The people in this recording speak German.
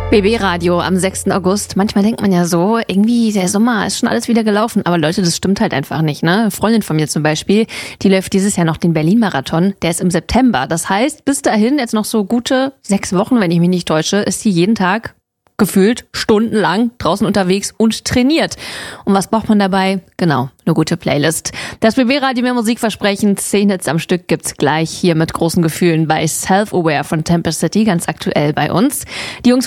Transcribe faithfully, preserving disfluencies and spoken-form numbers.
B B-Radio am sechsten August. Manchmal denkt man ja so, irgendwie der Sommer ist schon alles wieder gelaufen. Aber Leute, das stimmt halt einfach nicht, ne? Eine Freundin von mir zum Beispiel, die läuft dieses Jahr noch den Berlin-Marathon. Der ist im September. Das heißt, bis dahin jetzt noch so gute sechs Wochen, wenn ich mich nicht täusche, ist sie jeden Tag gefühlt stundenlang draußen unterwegs und trainiert. Und was braucht man dabei? Genau, eine gute Playlist. Das B B-Radio mehr Musikversprechen, zehn Hits am Stück gibt's gleich hier mit großen Gefühlen bei Self-Aware von Tempest City, ganz aktuell bei uns. Die Jungs